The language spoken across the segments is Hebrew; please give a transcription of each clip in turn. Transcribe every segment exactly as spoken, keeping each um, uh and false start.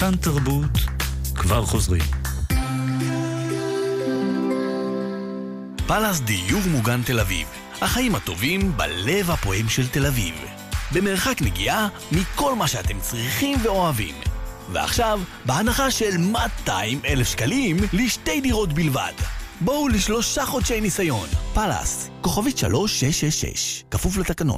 כאן תרבות, כבר חוזרים. פלאס דיור מוגן תל אביב. החיים הטובים בלב הפועם של תל אביב. במרחק נגיעה מכל מה שאתם צריכים ואוהבים. ועכשיו, בהנחה של מאתיים אלף שקלים לשתי דירות בלבד. בואו לשלושה חודשי ניסיון. פלאס, כוכבית שלוש שש שש שש. כפוף לתקנון.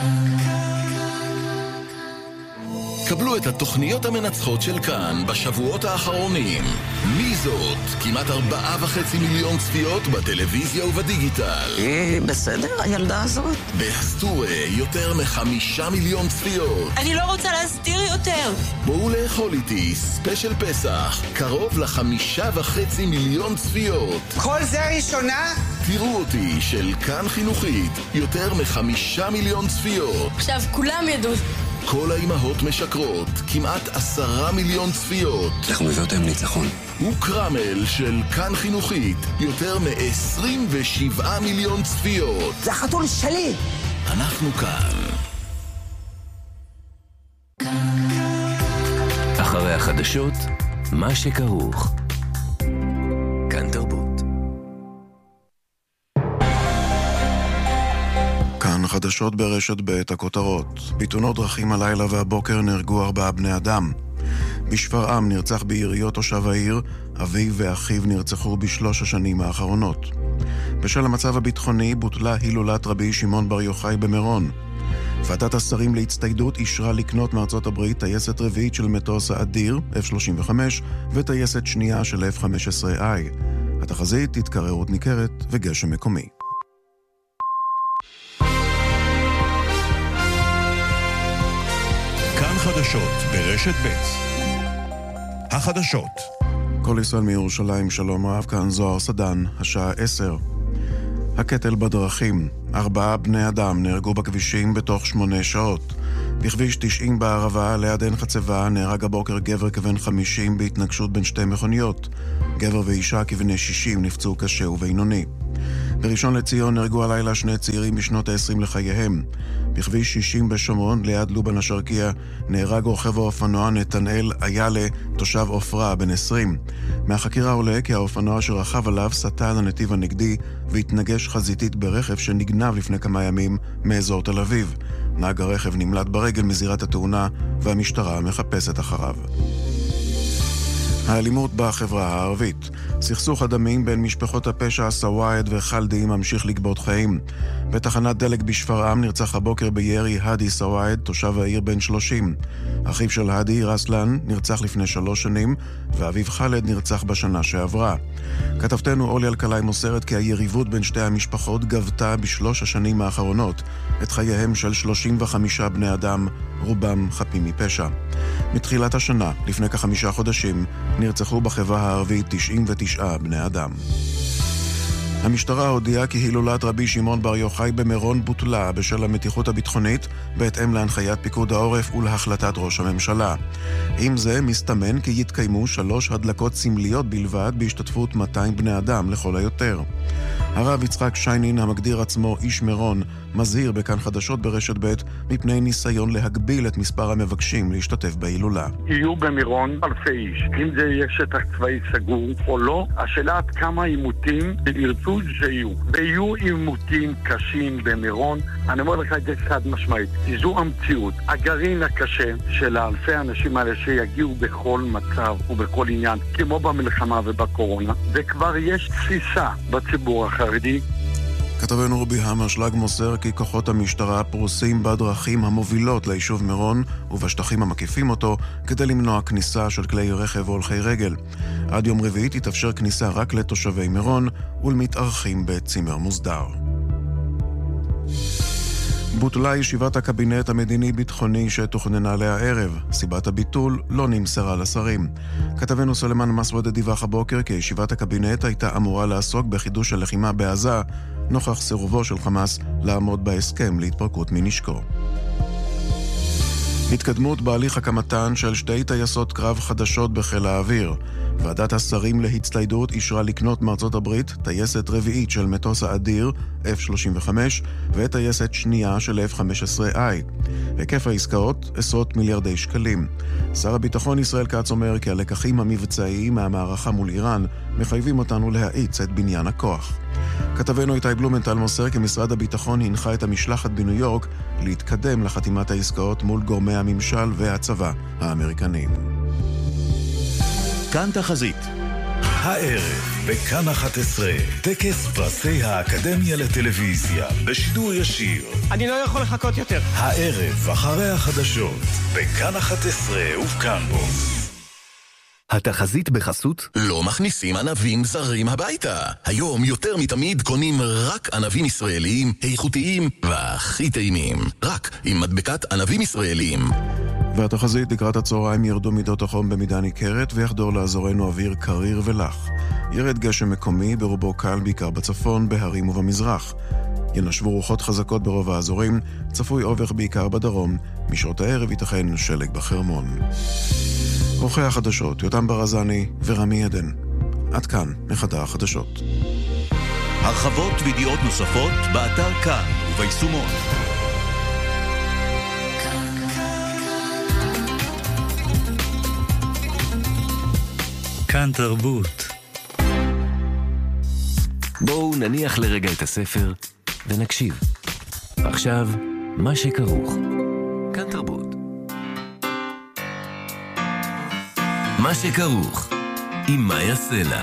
קבלו את התוכניות המנצחות של כאן בשבועות האחרונים. מי זאת? כמעט ארבעה וחצי מיליון צפיות בטלוויזיה ובדיגיטל. אה, בסדר, הילדה הזאת. בהסטורי יותר מחמישה מיליון צפיות. אני לא רוצה להסתיר יותר. בואו לאכול איתי, ספיישל פסח, קרוב לחמישה וחצי מיליון צפיות. כל זה ראשונה? תראו אותי של כאן חינוכית, יותר מחמישה מיליון צפיות. עכשיו כולם ידעו. כל האימהות משקרות, כמעט עשרה מיליון צפיות. אנחנו מביא אותם ניצחון. וקרמל של כאן חינוכית, יותר מ-עשרים ושבעה מיליון צפיות. זה החתול שלי. אנחנו כאן. אחרי החדשות, מה שכרוך. כאן תרבות. כאן חדשות ברשת ב' הכותרות. בתאונות דרכים הלילה והבוקר נהרגו ארבעה בני אדם. בשפרעם נרצח ביריות תושב העיר, אביו ואחיו נרצחו בשלוש השנים האחרונות. בשל המצב הביטחוני בוטלה הילולת רבי שמעון בר יוחאי במירון. ועדת השרים להצטיידות אישרה לקנות מארצות הברית טייסת רביעית של מטוס האדיר, אף שלושים וחמש, וטייסת שנייה של אף חמש עשרה איי. התחזית התקררות ניכרת וגשם מקומי. כאן חדשות ברשת ב'. החדשות. כל ישראל מירושלים, שלום רב, כאן זוהר סדן, השעה עשר. הקטל בדרכים. ארבעה בני אדם נהרגו בכבישים בתוך שמונה שעות. בכביש תשעים בערבה ליד עין חצבה נהרג הבוקר גבר כבן חמישים בהתנגשות בין שתי מכוניות. גבר ואישה כבני שישים נפצעו קשה ובינוני. בראשון לציון נהרגו הלילה שני צעירים בשנות ה-עשרים לחייהם. בכביש שישים בשומרון ליד לובן השרקיה נהרג רוכב האופנוע נתנאל איילה, תושב עופרה, בן עשרים. מהחקירה עולה כי האופנוע שרכב עליו סטה על הנתיב הנגדי והתנגש חזיתית ברכב שנגנב לפני כמה ימים מאזור תל אביב. נהג הרכב נמלט ברגל מזירת התאונה והמשטרה מחפשת אחריו. האלימות בחברה הערבית. סכסוך הדמים בין משפחות הפשע סוואעד וחלדי ממשיך לגבות חיים. בתחנת דלק בשפרעם נרצח הבוקר בירי הדי סוואעד, תושב העיר בן שלושים. אחיו של הדי, רסלן, נרצח לפני שלוש שנים, ואביו חלד נרצח בשנה שעברה. כתבתנו אולי אלקלעי מוסרת כי היריבות בין שתי המשפחות גבתה בשלוש השנים האחרונות את חייהם של שלושים וחמישה בני אדם, רובם חפים מפשע. מתחילת השנה, לפני כחמישה חודשים, נרצחו בחברה הערבית תשעים ותשעה בני אדם. המשטרה הודיעה כי הילולת רבי שמעון בר יוחאי במירון בוטלה בשל המתיחות הביטחונית בהתאם להנחיית פיקוד העורף ולהחלטת ראש הממשלה. עם זה מסתמן כי יתקיימו שלוש הדלקות סמליות בלבד בהשתתפות מאתיים בני אדם לכל היותר. הרב יצחק שיינין, המגדיר עצמו איש מירון, מזהיר בכאן חדשות ברשת ב' מפני ניסיון להגביל את מספר המבקשים להשתתף בהילולה. יהיו במירון אלפי איש. אם זה יהיה שטח צבאי סגור או לא, השאלה עד כמה עימותים ירצו שיהיו. ויהיו עימותים קשים במירון, אני אומר לך את זה חד משמעית. זו המציאות. הגרעין הקשה של האלפי האנשים האלה שיגיעו בכל מצב ובכל עניין, כמו במלחמה ובקורונה, וכבר יש תפיסה בציבור החרדי. כתבנו רובי המרשלג מוסר כי כוחות המשטרה פרוסים בדרכים המובילות ליישוב מירון ובשטחים המקיפים אותו כדי למנוע כניסה של כלי רכב והולכי רגל. עד יום רביעי תתאפשר כניסה רק לתושבי מירון ולמתארחים בצימר מוסדר. בוטלה ישיבת הקבינט המדיני-ביטחוני שתוכננה לערב. סיבת הביטול לא נמסרה לשרים. כתבנו סולמן מסווד דיווח הבוקר כי ישיבת הקבינט הייתה אמורה לעסוק בחידוש הלחימה בעזה, נוכח סירובו של חמאס לעמוד בהסכם להתפרקות מנשקו. התקדמות בהליך הקמתן של שתי טייסות קרב חדשות בחיל האוויר. ועדת השרים להצטיידות אישרה לקנות מארצות הברית טייסת רביעית של מטוס האדיר אף שלושים וחמש וטייסת שנייה של אף חמש עשרה איי. היקף העסקאות עשרות מיליארדי שקלים. שר הביטחון ישראל כץ אומר כי הלקחים המבצעיים מהמערכה מול איראן מחייבים אותנו להאיץ את בניין הכוח. כתבנו איתי בלומנטל מוסר כי משרד הביטחון הנחה את המשלחת בניו יורק להתקדם לחתימת העסקאות מול גורמי הממשל והצבא האמריקניים. כאן תחזית. הערב בכאן אחת עשרה, טקס פרסי האקדמיה לטלוויזיה בשידור ישיר. אני לא יכול לחכות יותר. הערב אחרי החדשות בכאן אחת עשרה ובכאן בו. התחזית בחסות? לא מכניסים ענבים זרים הביתה. היום יותר מתמיד קונים רק ענבים ישראלים, איכותיים והכי טעימים. רק עם מדבקת ענבים ישראלים. והתחזית לקראת הצהריים ירדו מידות החום במידה ניכרת ויחדור לאזורנו אוויר קריר ולח. ירד גשם מקומי ברובו קל בעיקר בצפון, בהרים ובמזרח. ינשבו רוחות חזקות ברוב האזורים, צפוי אובך בעיקר בדרום, משעות הערב ייתכן שלג בחרמון. עורכי החדשות יותם ברזני ורמי עדן. עד כאן מחדר החדשות. הרחבות וידיעות נוספות באתר כאן וביישומון. כאן תרבות. בואו נניח לרגע את הספר ונקשיב. עכשיו, מה שכרוך. כאן תרבות. מה שכרוך, עם מאיה סלע.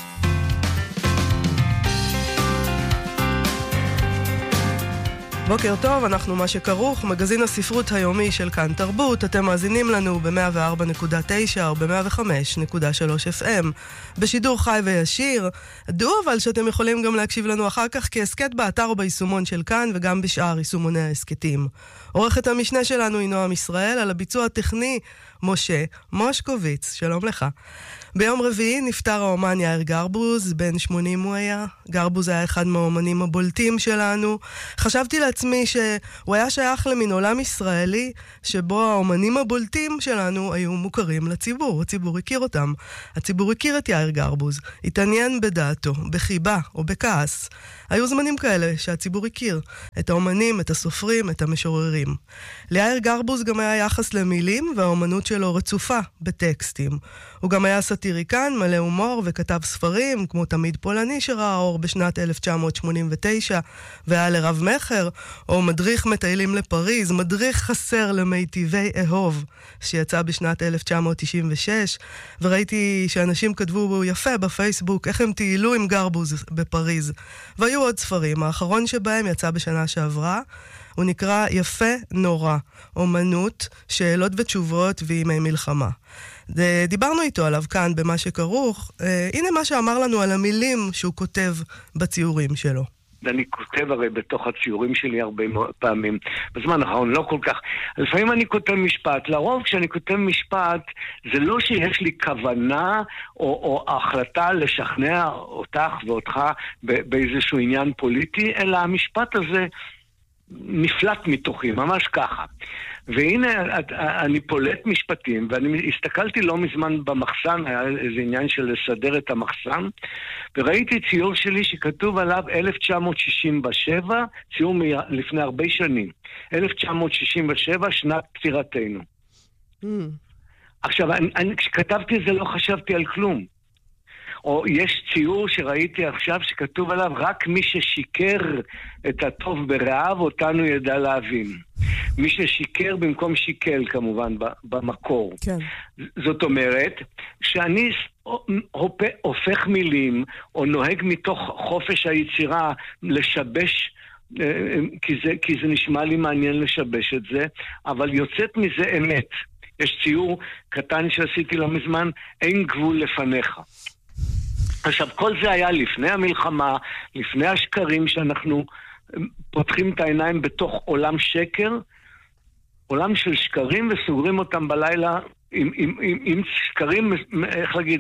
בוקר טוב, אנחנו מה שכרוך, מגזין הספרות היומי של כאן תרבות. אתם מאזינים לנו ב-מאה וארבע נקודה תשע או ב-מאה וחמש נקודה שלוש אף אם בשידור חי וישיר. דעו אבל שאתם יכולים גם להקשיב לנו אחר כך כעסקט באתר או ביישומון של כאן וגם בשאר יישומוני העסקטים. עורכת המשנה שלנו היא נועם ישראל, על הביצוע הטכני משה מושקוביץ. שלום לך. ביום רביעי נפטר האומן יאיר גרבוז, בן שמונים הוא היה. גרבוז היה אחד מהאומנים הבולטים שלנו. חשבתי לעצמי שהוא היה שייך למין עולם ישראלי, שבו האומנים הבולטים שלנו היו מוכרים לציבור. הציבור הכיר אותם. הציבור הכיר את יאיר גרבוז, התעניין בדעתו, בחיבה או בכעס. היו זמנים כאלה שהציבור הכיר את האומנים, את הסופרים, את המשוררים. ליאיר גרבוז גם היה יחס למילים, והאומנות שלו רצופה בטקסטים. הוא גם היה סטיריקן, מלא הומור, וכתב ספרים, כמו תמיד פולני שראה אור בשנת אלף תשע מאות שמונים ותשע, והיה לרב מחר, או מדריך מטיילים לפריז, מדריך חסר למיטיבי אהוב, שיצא בשנת אלף תשע מאות תשעים ושש, וראיתי שאנשים כתבו בו יפה בפייסבוק, איך הם טיילו עם גרבוז בפריז. והיו עוד ספרים, האחרון שבהם יצא בשנה שעברה, הוא נקרא יפה נורא, אומנות, שאלות ותשובות וימי מלחמה. דיברנו איתו עליו כאן במה שכרוך. הנה מה שאמר לנו על המילים שהוא כותב בציורים שלו. אני כותב הרי בתוך הציורים שלי הרבה פעמים, בזמן האחרון לא כל כך. לפעמים אני כותב משפט, לרוב כשאני כותב משפט, זה לא שיש לי כוונה או, או החלטה לשכנע אותך ואותך באיזשהו עניין פוליטי, אלא המשפט הזה נפלט מתוכי, ממש ככה. והנה אני פולט משפטים, ואני הסתכלתי לא מזמן במחסן, היה איזה עניין של לסדר את המחסן, וראיתי ציור שלי שכתוב עליו אלף תשע מאות שישים ושבע, ציור מ- לפני הרבה שנים. אלף תשע מאות שישים ושבע, שנת פטירתנו. Mm. עכשיו, אני, אני, כשכתבתי את זה לא חשבתי על כלום. או יש ציור שראיתי עכשיו שכתוב עליו, רק מי ששיקר את הטוב ברעב אותנו ידע להבין. מי ששיקר במקום שיקל כמובן במקור. כן. זאת אומרת, שאני הופך מילים או נוהג מתוך חופש היצירה לשבש, כי זה, כי זה נשמע לי מעניין לשבש את זה, אבל יוצאת מזה אמת. יש ציור קטן שעשיתי לא מזמן, אין גבול לפניך. עכשיו, כל זה היה לפני המלחמה, לפני השקרים שאנחנו פותחים את העיניים בתוך עולם שקר, עולם של שקרים וסוגרים אותם בלילה עם, עם, עם, עם שקרים, איך להגיד,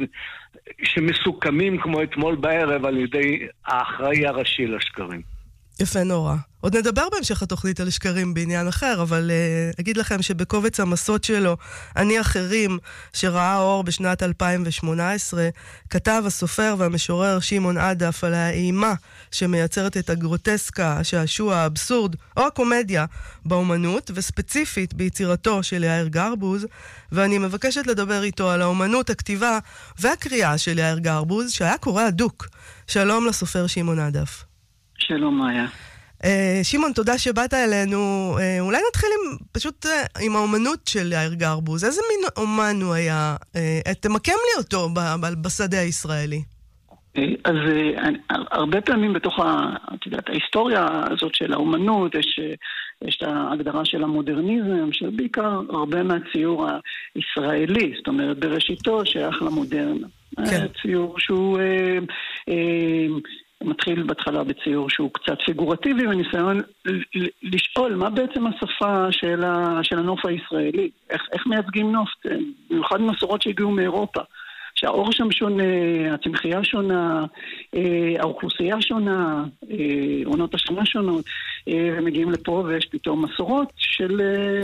שמסוכמים כמו אתמול בערב על ידי האחראי הראשי לשקרים. יפה נורא. עוד נדבר בהמשך התוכנית על שקרים בעניין אחר, אבל uh, אגיד לכם שבקובץ המסות שלו, אני אחרים, שראה אור בשנת אלפיים ושמונה עשרה, כתב הסופר והמשורר שמעון עדף על האימה שמייצרת את הגרוטסקה, השעשוע, האבסורד או הקומדיה באומנות, וספציפית ביצירתו של יאיר גרבוז, ואני מבקשת לדבר איתו על האומנות, הכתיבה והקריאה של יאיר גרבוז, שהיה קורא הדוק. שלום לסופר שמעון עדף. שלום מאיה. Uh, שמעון, תודה שבאת אלינו. Uh, אולי נתחיל עם, פשוט uh, עם האומנות של יאיר גרבוז. איזה מין אומן הוא היה? Uh, תמקם לי אותו ב- ב- בשדה הישראלי. אז הרבה פעמים בתוך ההיסטוריה הזאת של האומנות יש, יש את ההגדרה של המודרניזם, שבעיקר הרבה מהציור הישראלי, זאת אומרת בראשיתו שייך למודרנה. כן. ציור שהוא אה, אה, מתחיל בהתחלה בציור שהוא קצת פיגורטיבי, וניסיון לשאול מה בעצם השפה של, ה, של הנוף הישראלי, איך, איך מייצגים נוף, במיוחד מסורות שהגיעו מאירופה. שהאור שם שונה, הצמחייה שונה, האוכלוסייה שונה, עונות השנה שונות, ומגיעים לפה ויש פתאום מסורות של,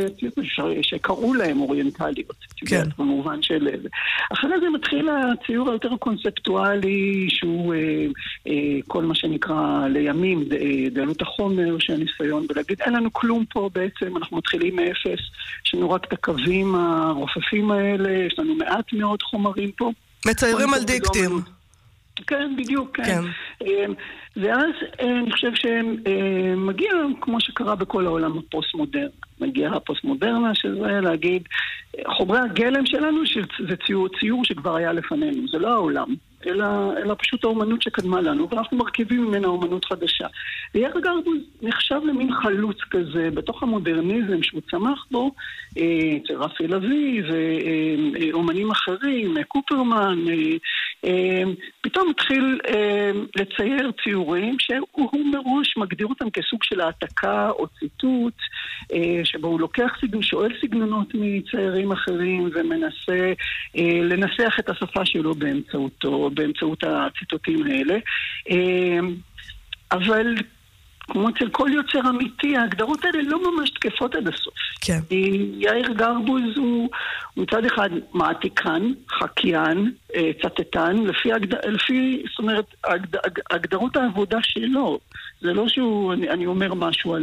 שקראו להם אוריינטליות. כן. במובן של... אחרי זה מתחיל הציור היותר קונספטואלי, שהוא כל מה שנקרא לימים, דלות החומר, שהניסיון, ולהגיד, אין לנו כלום פה בעצם, אנחנו מתחילים מאפס, יש לנו רק את הקווים הרופפים האלה, יש לנו מעט מאוד חומרים פה. מציירים על דיקטים. כן, בדיוק, כן. ואז אני חושב שמגיע, כמו שקרה בכל העולם, הפוסט-מודרנה. מגיע הפוסט-מודרנה, שזה להגיד, חומרי הגלם שלנו, זה ציור, ציור שכבר היה לפנינו. זה לא העולם, אלא, אלא פשוט האומנות שקדמה לנו, ואנחנו מרכיבים ממנה אומנות חדשה. ויאיר גרבוז נחשב למין חלוץ כזה, בתוך המודרניזם שהוא צמח בו, אצל רפי לוי ואומנים אחרים, קופרמן, פתאום התחיל לצייר ציורים שהוא מראש מגדיר אותם כסוג של העתקה או ציטוט, שבו הוא לוקח סגנון, שואל סגנונות מציירים אחרים ומנסה לנסח את השפה שלו באמצעותו, באמצעות הציטוטים האלה. אבל כמו אצל כל יוצר אמיתי, ההגדרות האלה לא ממש תקפות עד הסוף. כן. יאיר גרבוז הוא מצד אחד מעתיקן, חקיין, צטטן, לפי, לפי זאת אומרת, הגדרות העבודה שלו. זה לא שהוא, אני, אני אומר משהו על